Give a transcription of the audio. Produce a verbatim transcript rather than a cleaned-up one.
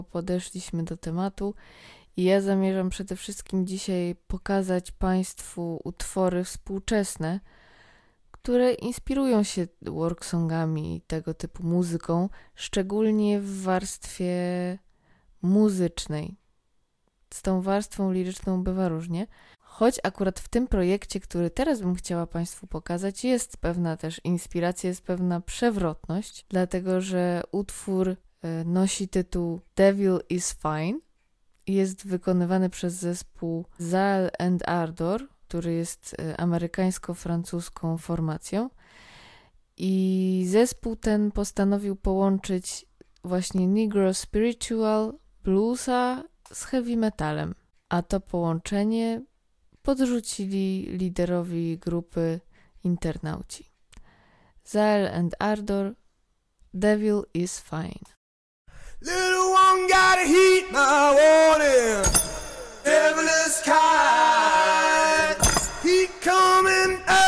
podeszliśmy do tematu i ja zamierzam przede wszystkim dzisiaj pokazać Państwu utwory współczesne, które inspirują się worksongami i tego typu muzyką, szczególnie w warstwie muzycznej. Z tą warstwą liryczną bywa różnie, choć akurat w tym projekcie, który teraz bym chciała Państwu pokazać, jest pewna też inspiracja, jest pewna przewrotność, dlatego że utwór nosi tytuł Devil is Fine i jest wykonywany przez zespół Zael and Ardor, który jest amerykańsko-francuską formacją. I zespół ten postanowił połączyć właśnie negro spiritual, bluesa z heavy metalem. A to połączenie podrzucili liderowi grupy internauci. Zael and Ardor, Devil is Fine. Little one gotta heat my warning. Devil is kind. He coming out.